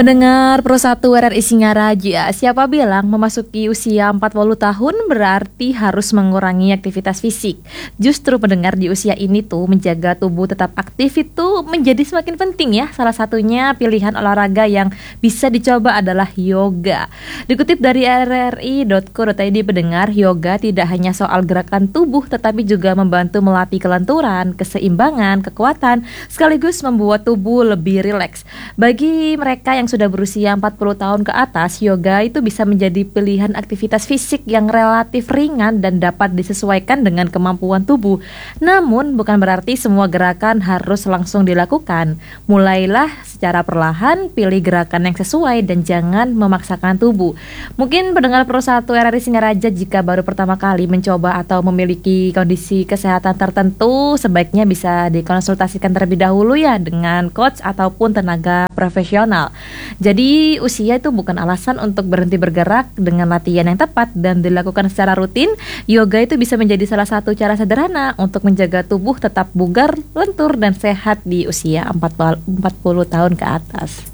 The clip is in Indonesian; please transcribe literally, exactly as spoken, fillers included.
Pendengar Pro satu R R I Singaraja, siapa bilang memasuki usia empat puluh tahun berarti harus mengurangi aktivitas fisik? Justru pendengar di usia ini tuh menjaga tubuh tetap aktif itu menjadi semakin penting ya. Salah satunya pilihan olahraga yang bisa dicoba adalah yoga. Dikutip dari r r i dot co dot i d pendengar, yoga tidak hanya soal gerakan tubuh tetapi juga membantu melatih kelenturan, keseimbangan, kekuatan, sekaligus membuat tubuh lebih rileks. Bagi mereka yang yang sudah berusia empat puluh tahun ke atas, yoga itu bisa menjadi pilihan aktivitas fisik yang relatif ringan dan dapat disesuaikan dengan kemampuan tubuh. Namun bukan berarti semua gerakan harus langsung dilakukan. Mulailah secara perlahan, pilih gerakan yang sesuai dan jangan memaksakan tubuh. Mungkin pendengar Pro satu R R I Singaraja jika baru pertama kali mencoba atau memiliki kondisi kesehatan tertentu, sebaiknya bisa dikonsultasikan terlebih dahulu ya dengan coach ataupun tenaga profesional. Jadi usia itu bukan alasan untuk berhenti bergerak. Dengan latihan yang tepat dan dilakukan secara rutin, yoga itu bisa menjadi salah satu cara sederhana untuk menjaga tubuh tetap bugar, lentur, dan sehat di usia empat puluh tahun ke atas.